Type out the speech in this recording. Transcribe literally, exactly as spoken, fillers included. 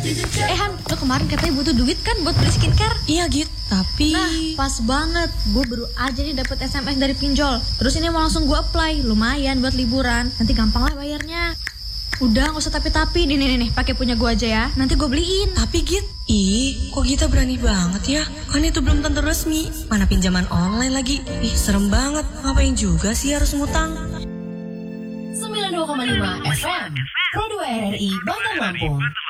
Eh Han, lo kemarin katanya butuh duit kan buat beli skincare? Iya Git, tapi... Nah, pas banget. Gue baru aja nih dapet S M S dari pinjol. Terus ini mau langsung gue apply. Lumayan buat liburan. Nanti gampang lah bayarnya. Udah, gak usah tapi-tapi. Nih, nih, nih, pakai punya gue aja ya. Nanti gue beliin. Tapi Git, ih, kok Gita berani banget ya? Kan itu belum tentu resmi. Mana pinjaman online lagi. Ih, serem banget. Ngapain juga sih harus ngutang? sembilan puluh dua koma lima F M Pro dua R R I Bandar Lampung.